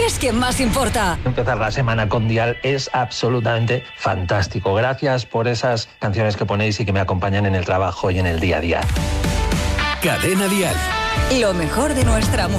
es quien más importa. Empezar la semana con Dial es absolutamente fantástico. Gracias por esas canciones que ponéis y que me acompañan en el trabajo y en el día a día. Cadena Dial. Lo mejor de nuestra música.